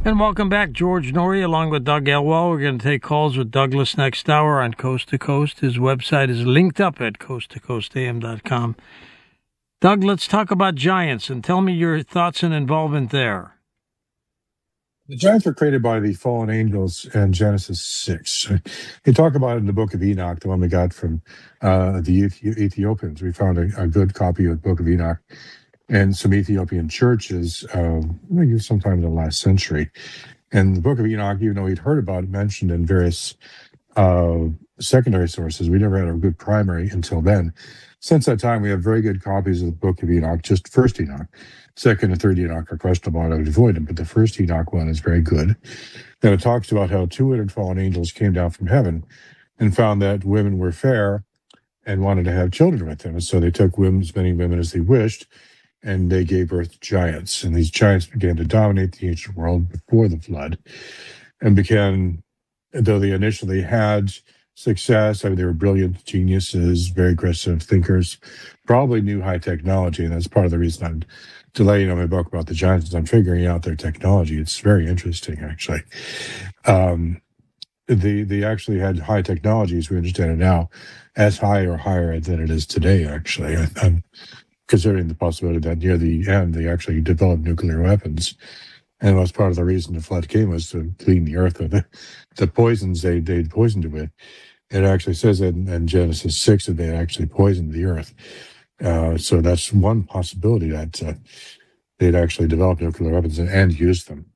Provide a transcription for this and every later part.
And welcome back, George Norrie, along with Doug Elwell. We're going to take calls with Douglas next hour on Coast to Coast. His website is linked up at coasttocoastam.com. Doug, let's talk about giants and tell me your thoughts and involvement there. The giants were created by the fallen angels in Genesis 6. They talk about it in the book of Enoch, the one we got from the Ethiopians. We found a good copy of the book of Enoch in some Ethiopian churches, maybe sometime in the last century. And the book of Enoch, even though we'd heard about it mentioned in various secondary sources, we never had a good primary until then. Since that time, we have very good copies of the book of Enoch, just first Enoch. Second and third Enoch are questionable, I would avoid them, but the first Enoch one is very good. Then it talks about how 200 fallen angels came down from heaven and found that women were fair and wanted to have children with them. And so they took as many women as they wished, and they gave birth to giants. And these giants began to dominate the ancient world before the flood and began, though they initially had success, I mean, they were brilliant geniuses, very aggressive thinkers, probably knew high technology. And that's part of the reason I'm delaying on my book about the giants, is I'm figuring out their technology. It's very interesting, actually. They actually had high technology, as we understand it now, as high or higher than it is today, actually. I'm considering the possibility that near the end, they actually developed nuclear weapons. And that was part of the reason the flood came, was to clean the earth of the poisons they'd poisoned it with. It actually says in Genesis 6 that they actually poisoned the earth. So that's one possibility, that they'd actually developed nuclear weapons and used them.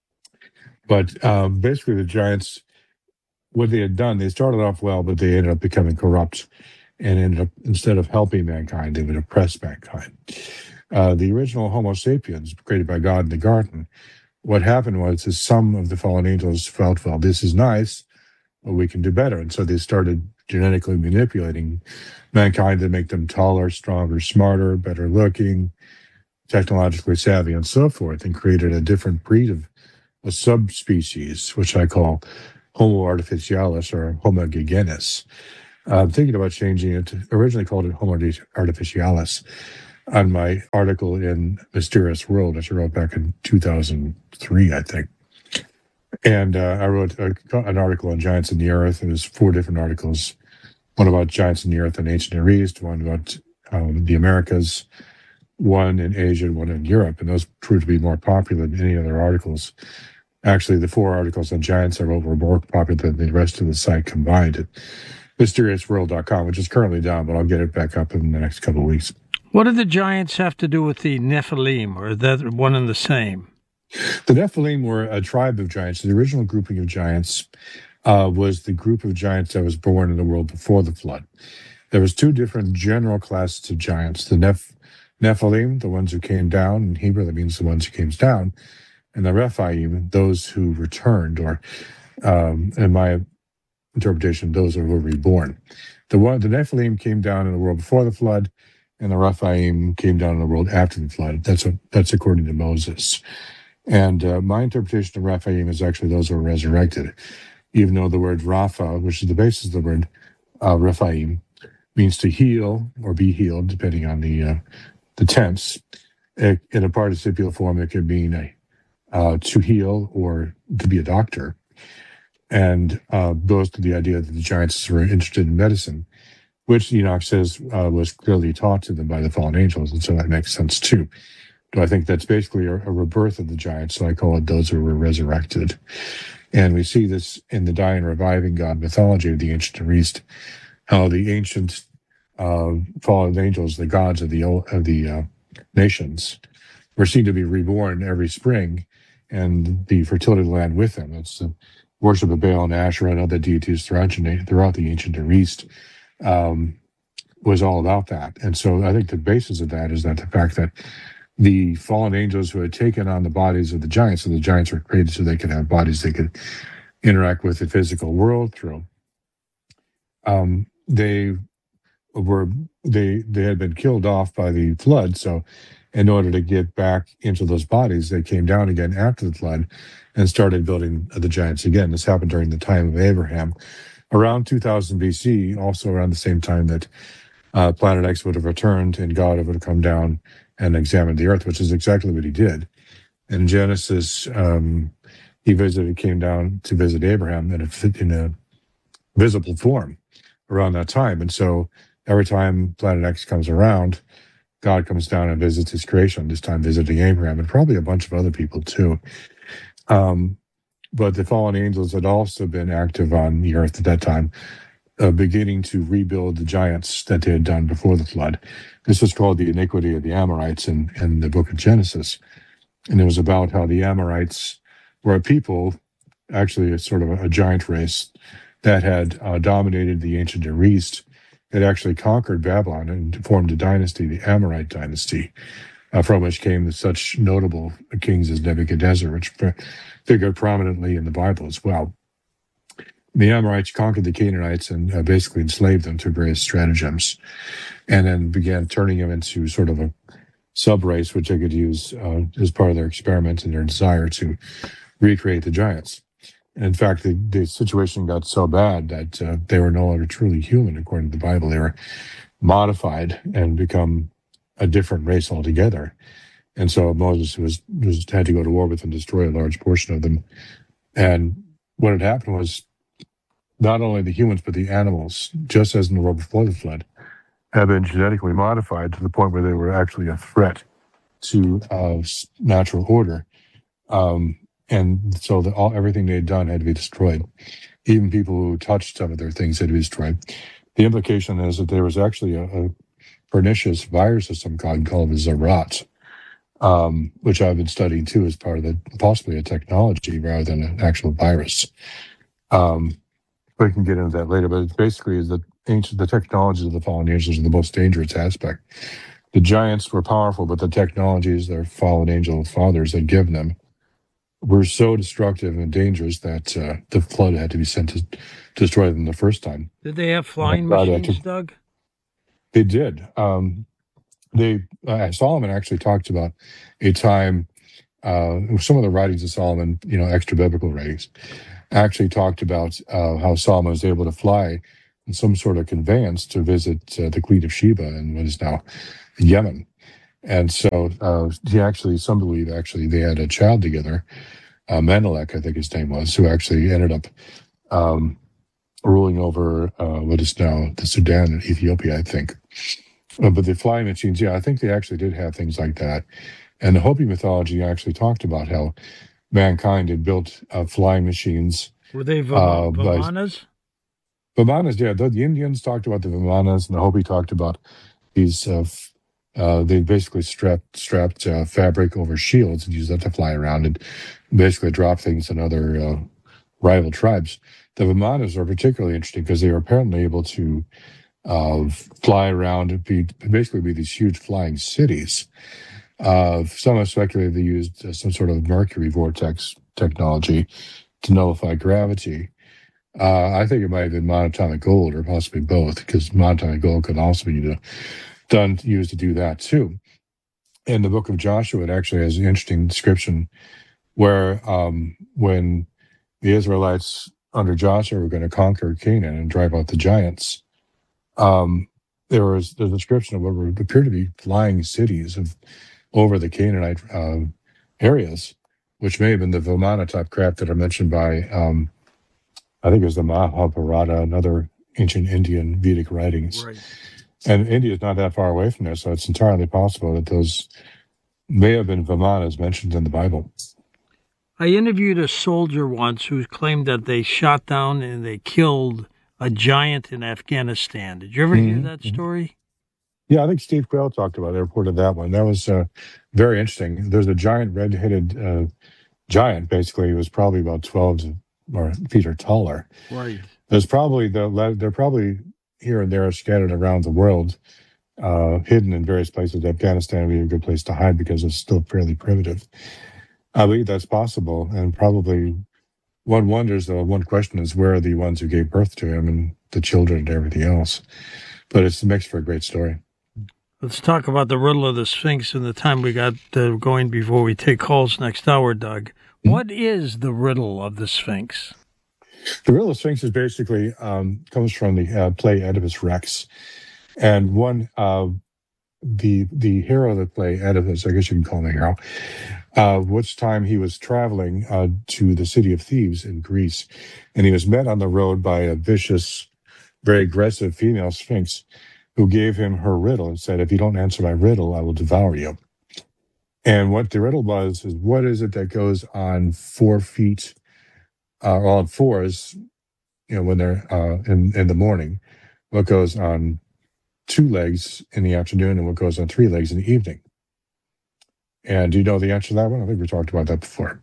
But basically the giants, what they had done, they started off well, but they ended up becoming corrupt and ended up, instead of helping mankind, they would oppress mankind. The original Homo sapiens, created by God in the garden, what happened was some of the fallen angels felt, well, this is nice, but we can do better. And so they started genetically manipulating mankind to make them taller, stronger, smarter, better looking, technologically savvy, and so forth, and created a different breed of a subspecies, which I call Homo artificialis or Homo giganus. I'm thinking about changing it. Originally called it Homo artificialis on my article in Mysterious World, which I wrote back in 2003, I think. And I wrote an article on giants in the earth. There's 4 different articles, one about giants in the earth and ancient Near East, one about the Americas, one in Asia, and one in Europe. And those proved to be more popular than any other articles. Actually, the 4 articles on giants I wrote were more popular than the rest of the site combined at mysteriousworld.com, which is currently down, but I'll get it back up in the next couple of weeks. What do the giants have to do with the Nephilim, or is that one and the same? The Nephilim were a tribe of giants. The original grouping of giants was the group of giants that was born in the world before the flood. There was 2 different general classes of giants. The Nephilim, the ones who came down, in Hebrew that means the ones who came down, and the Rephaim, those who returned, or in my interpretation, those who were reborn. The Nephilim came down in the world before the flood, and the Rephaim came down in the world after the flood. That's according to Moses. And my interpretation of Rephaim is actually those who are resurrected, even though the word Rapha, which is the basis of the word Rephaim, means to heal or be healed, depending on the tense. In a participial form, it could mean to heal or to be a doctor. And goes to the idea that the giants were interested in medicine, which Enoch says was clearly taught to them by the fallen angels, and so that makes sense too. So I think that's basically a rebirth of the giants, so I call it those who were resurrected. And we see this in the dying, reviving God mythology of the ancient Near East, how the ancient fallen angels, the gods of the nations, were seen to be reborn every spring, and the fertility of the land with them. It's the worship of Baal and Asherah and other deities throughout the ancient Near East was all about that. And so I think the basis of that is that the fact that the fallen angels who had taken on the bodies of the giants, so the giants were created so they could have bodies they could interact with the physical world through. They had been killed off by the flood, so in order to get back into those bodies, they came down again after the flood and started building the giants again. This happened during the time of Abraham, around 2000 BC, also around the same time that Planet X would have returned and God would have come down and examined the earth, which is exactly what he did. In Genesis came down to visit Abraham in a visible form around that time. And so every time Planet X comes around, God comes down and visits his creation, this time visiting Abraham and probably a bunch of other people too. But the fallen angels had also been active on the earth at that time, beginning to rebuild the giants that they had done before the flood. This was called the iniquity of the Amorites in the book of Genesis. And it was about how the Amorites were a people, actually a sort of a giant race, that had dominated the ancient Near East, had actually conquered Babylon and formed a dynasty, the Amorite dynasty, from which came such notable kings as Nebuchadnezzar, which figured prominently in the Bible as well. The Amorites conquered the Canaanites and basically enslaved them through various stratagems, and then began turning them into sort of a sub-race, which they could use as part of their experiment and their desire to recreate the giants. And in fact, the situation got so bad that they were no longer truly human, according to the Bible. They were modified and become a different race altogether. And so Moses had to go to war with and destroy a large portion of them. And what had happened was not only the humans, but the animals, just as in the world before the flood, have been genetically modified to the point where they were actually a threat to natural order. And so everything they had done had to be destroyed. Even people who touched some of their things had to be destroyed. The implication is that there was actually a pernicious virus of some kind called the Zarat, which I've been studying too as part of possibly a technology rather than an actual virus. We can get into that later, but it basically is that the technologies of the fallen angels are the most dangerous aspect. The giants were powerful, but the technologies their fallen angel fathers had given them were so destructive and dangerous that the flood had to be sent to destroy them the first time. Did they have flying machines, Doug? They did. Solomon actually talked about a time, some of the writings of Solomon, extra biblical writings, actually talked about how Solomon was able to fly in some sort of conveyance to visit the Queen of Sheba in what is now Yemen. And so some believe they had a child together, Menelik, I think his name was, who actually ended up ruling over what is now the Sudan and Ethiopia, I think. But the flying machines, I think they actually did have things like that. And the Hopi mythology actually talked about how mankind had built flying machines. Were they Vimanas? Vimanas, yeah. The Indians talked about the Vimanas, and the Hopi talked about these. They basically strapped fabric over shields and used that to fly around and basically drop things in other rival tribes. The Vimanas are particularly interesting because they were apparently able to fly around and basically be these huge flying cities. Some have speculated they used some sort of mercury vortex technology to nullify gravity. I think it might have been monatomic gold or possibly both, because monatomic gold could also be used to do that too. In the book of Joshua, it actually has an interesting description where when the Israelites under Joshua were going to conquer Canaan and drive out the giants, there was the description of what would appear to be flying cities over the Canaanite areas, which may have been the Vimana type craft that are mentioned by, I think it was the Mahabharata and other ancient Indian Vedic writings. Right. And India is not that far away from there, so it's entirely possible that those may have been Vimanas mentioned in the Bible. I interviewed a soldier once who claimed that they shot down and they killed a giant in Afghanistan. Did you ever hear that story? Yeah, I think Steve Quayle talked about it. They reported that one. That was very interesting. There's a giant red-headed giant, basically. He was probably about 12 feet or taller. Right. They're probably here and there scattered around the world, hidden in various places. Afghanistan would be a good place to hide because it's still fairly primitive. I believe that's possible, and probably one wonders, though, one question is, where are the ones who gave birth to him and the children and everything else? But it makes for a great story. Let's talk about the riddle of the Sphinx and the time we got going before we take calls next hour, Doug. What is the riddle of the Sphinx? The riddle of the Sphinx is basically comes from the play Oedipus Rex, and the hero of the play, Oedipus, I guess you can call him a hero, which time he was traveling to the city of Thebes in Greece, and he was met on the road by a vicious, very aggressive female sphinx who gave him her riddle and said, "If you don't answer my riddle, I will devour you." And what the riddle was is, what is it that goes on 4 feet or on fours, when they're in the morning? What goes on 2 legs in the afternoon, and what goes on 3 legs in the evening? And do you know the answer to that one? I think we talked about that before.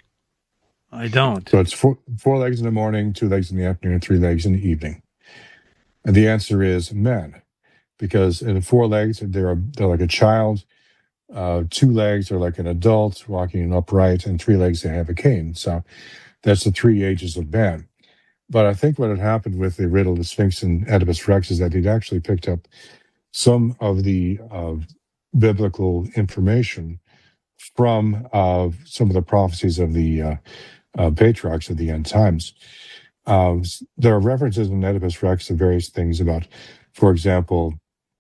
I don't. So it's four legs in the morning, 2 legs in the afternoon, 3 legs in the evening. And the answer is men, because in 4 legs they're like a child. 2 legs are like an adult walking upright, and 3 legs they have a cane. So that's the 3 ages of man. But I think what had happened with the riddle, the Sphinx and Oedipus Rex, is that he'd actually picked up some of the biblical information from some of the prophecies of the patriarchs of the end times. There are references in Oedipus Rex to various things about, for example,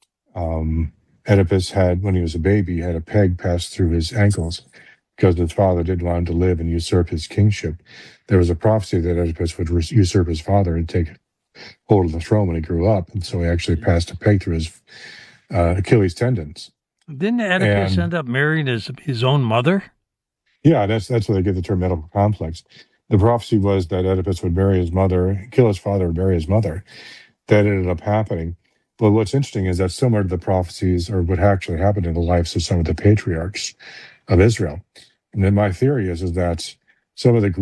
Oedipus had, when he was a baby, had a peg passed through his ankles because his father didn't want him to live and usurp his kingship. There was a prophecy that Oedipus would usurp his father and take hold of the throne when he grew up, and so he actually passed a peg through his Achilles tendons. Didn't Oedipus end up marrying his own mother? Yeah, that's where they get the term Oedipal complex. The prophecy was that Oedipus would marry his mother, kill his father, and marry his mother. That ended up happening. But what's interesting is that similar to the prophecies, or what actually happened in the lives of some of the patriarchs of Israel. And then my theory is that some of the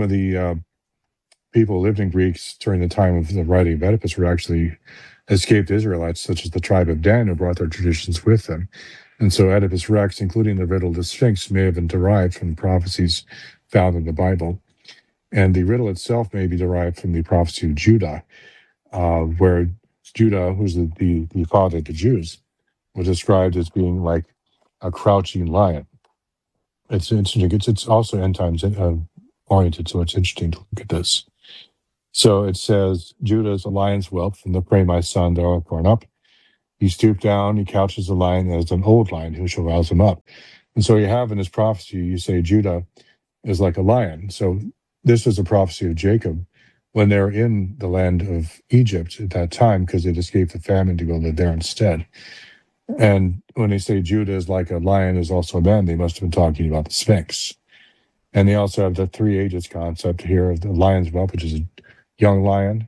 people who lived in Greece during the time of the writing of Oedipus were actually escaped Israelites, such as the tribe of Dan, who brought their traditions with them. And so Oedipus Rex, including the riddle of the Sphinx, may have been derived from prophecies found in the Bible. And the riddle itself may be derived from the prophecy of Judah, where Judah, who's the father of the Jews, was described as being like a crouching lion. It's interesting. It's also end times oriented, so it's interesting to look at this. So it says, Judah is a lion's whelp, from the prey, my son, thou art born up. He stooped down, he couches the lion as an old lion, who shall rouse him up? And so you have in this prophecy, you say Judah is like a lion. So this is a prophecy of Jacob when they're in the land of Egypt at that time, because they'd escaped the famine to go live there instead. And when they say Judah is like a lion, is also a man, they must have been talking about the Sphinx. And they also have the 3 ages concept here of the lion's whelp, which is a young lion.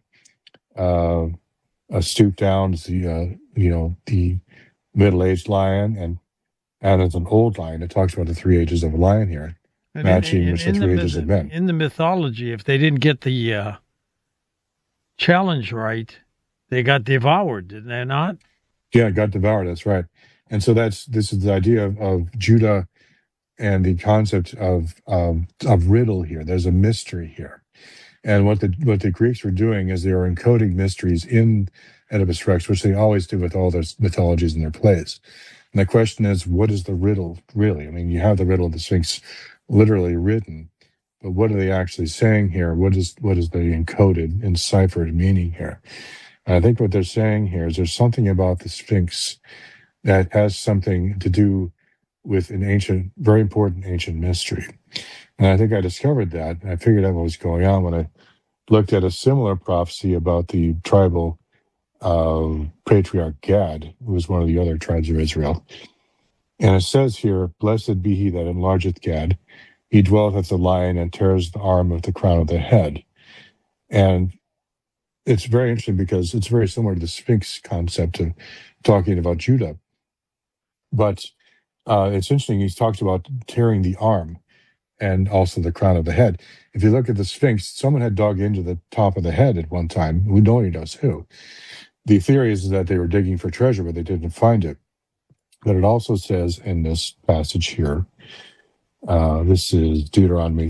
A stoop down is the middle-aged lion, and as an old lion. It talks about the 3 ages of a lion here, And matching with the 3 ages of men. In the mythology, if they didn't get the challenge right, they got devoured, did they not? Yeah, got devoured. That's right. And so this is the idea of Judah and the concept of riddle here. There's a mystery here. And what the Greeks were doing is they were encoding mysteries in Oedipus Rex, which they always do with all their mythologies in their plays. And the question is, what is the riddle really? I mean, you have the riddle of the Sphinx literally written, but what are they actually saying here? What is the encoded, enciphered meaning here? And I think what they're saying here is there's something about the Sphinx that has something to do with an very important ancient mystery. And I think I discovered that, and I figured out what was going on when I looked at a similar prophecy about the tribal patriarch Gad, who was one of the other tribes of Israel. And it says here, blessed be he that enlargeth Gad. He dwelleth as a lion and tears the arm of the crown of the head. And it's very interesting because it's very similar to the Sphinx concept of talking about Judah. But it's interesting, he talks about tearing the arm and also the crown of the head. If you look at the Sphinx, someone had dug into the top of the head at one time. Nobody knows who. The theory is that they were digging for treasure, but they didn't find it. But it also says in this passage here, this is Deuteronomy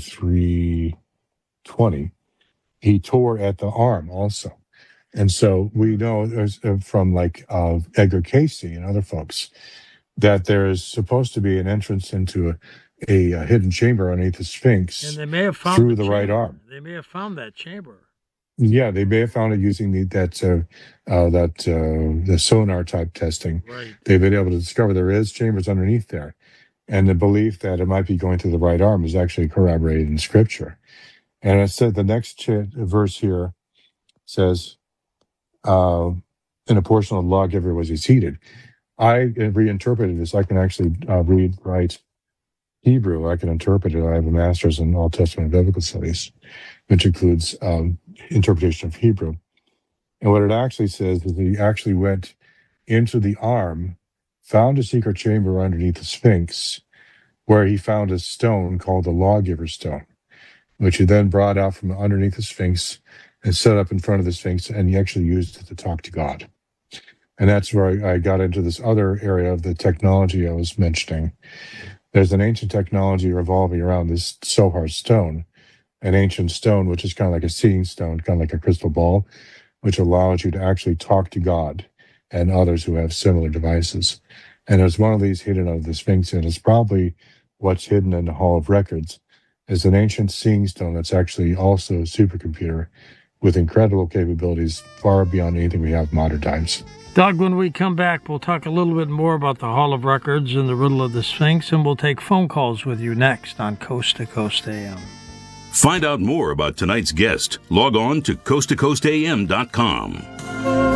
33:20, he tore at the arm also. And so we know from Edgar Cayce and other folks that there's supposed to be an entrance into a hidden chamber underneath the Sphinx, and they may have found through the right arm. They may have found that chamber. Yeah, they may have found it using the sonar type testing. Right. They've been able to discover there is chambers underneath there. And the belief that it might be going through the right arm is actually corroborated in Scripture. And it said the next verse here says, in a portion of the lawgiver was he seated. I reinterpreted this. I can actually write Hebrew. I can interpret it. I have a master's in Old Testament biblical studies, which includes interpretation of Hebrew. And what it actually says is he actually went into the arm, found a secret chamber underneath the Sphinx, where he found a stone called the lawgiver stone, which he then brought out from underneath the Sphinx and set up in front of the Sphinx, and he actually used it to talk to God. And that's where I got into this other area of the technology I was mentioning. There's an ancient technology revolving around this Sohar stone, an ancient stone, which is kind of like a seeing stone, kind of like a crystal ball, which allows you to actually talk to God and others who have similar devices. And there's one of these hidden under the Sphinx, and it's probably what's hidden in the Hall of Records, is an ancient seeing stone that's actually also a supercomputer with incredible capabilities far beyond anything we have in modern times. Doug, when we come back, we'll talk a little bit more about the Hall of Records and the riddle of the Sphinx, and we'll take phone calls with you next on Coast to Coast AM. Find out more about tonight's guest. Log on to coasttocoastam.com.